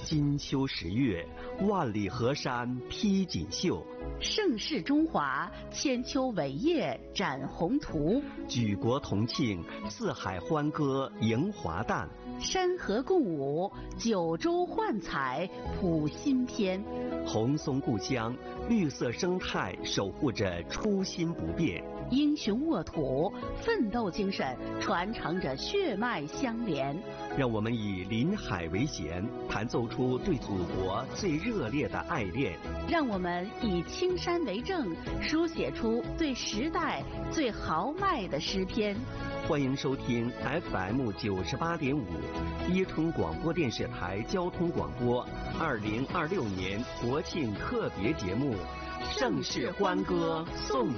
金秋10月，万里河山披锦绣， 盛世中华，千秋伟业展宏图。 举国同庆，四海欢歌迎华诞。 山河共舞，九州焕彩谱新篇。 红松故乡，绿色生态守护着初心不变。 英雄沃土，奋斗精神传承着血脉相连。 让我们以临海为弦，弹奏出对祖国最热烈的爱恋； 让我们以青山为证，书写出对时代最豪迈的诗篇。 欢迎收听 FM 98.5伊春广播电视台交通广播2026年国庆特别节目《盛世欢歌颂